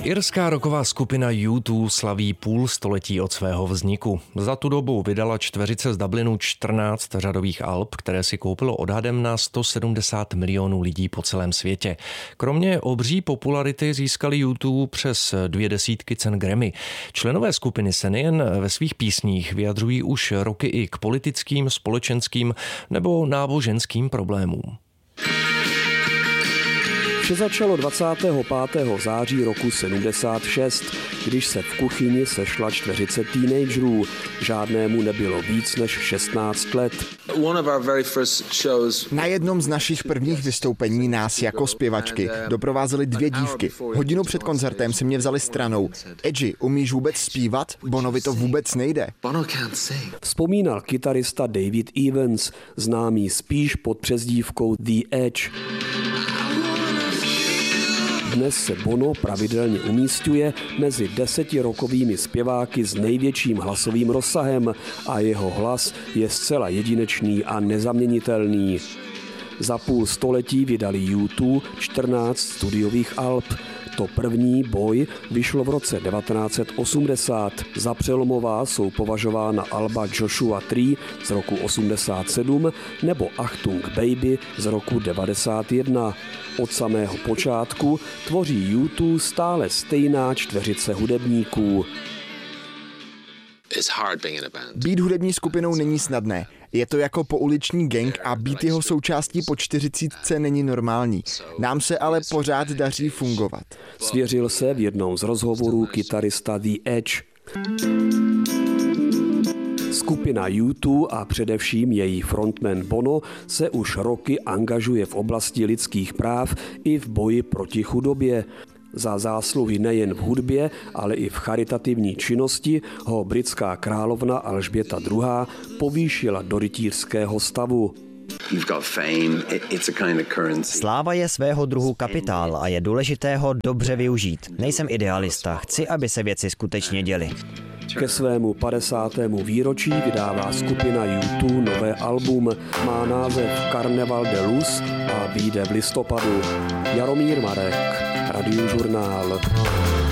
Irská rocková skupina U2 slaví půl století od svého vzniku. Za tu dobu vydala čtveřice z Dublinu 14 řadových alb, které si koupilo odhadem na 170 milionů lidí po celém světě. Kromě obří popularity získali U2 přes 20 cen Grammy. Členové skupiny se nejen ve svých písních vyjadřují už roky i k politickým, společenským nebo náboženským problémům. Vše začalo 25. září roku 76, když se v kuchyni sešla čtveřice teenagerů. Žádnému nebylo víc než 16 let. Na jednom z našich prvních vystoupení nás jako zpěvačky doprovázely dvě dívky. Hodinu před koncertem si mě vzali stranou. Edgy, umíš vůbec zpívat? Bonovi to vůbec nejde. Vzpomínal kytarista David Evans, známý spíš pod přezdívkou The Edge. Dnes se Bono pravidelně umísťuje mezi 10 rockovými zpěváky s největším hlasovým rozsahem a jeho hlas je zcela jedinečný a nezaměnitelný. Za půl století vydali U2 14 studiových alb. To první, Boy, vyšlo v roce 1980. Za přelomová jsou považována alba Joshua Tree z roku 87 nebo Achtung Baby z roku 91. Od samého počátku tvoří U2 stále stejná čtveřice hudebníků. Být hudební skupinou není snadné. Je to jako pouliční gang a být jeho součástí po 40 není normální. Nám se ale pořád daří fungovat. Svěřil se v jednom z rozhovorů kytarista The Edge. Skupina U2 a především její frontman Bono se už roky angažuje v oblasti lidských práv i v boji proti chudobě. Za zásluhy nejen v hudbě, ale i v charitativní činnosti ho britská královna Alžběta II. Povýšila do rytířského stavu. Sláva je svého druhu kapitál a je důležité ho dobře využít. Nejsem idealista, chci, aby se věci skutečně děly. Ke svému 50. výročí vydává skupina U2 nové album. Má název Carnaval de Luz a vyjde v listopadu. Jaromír Marek, Radiožurnál.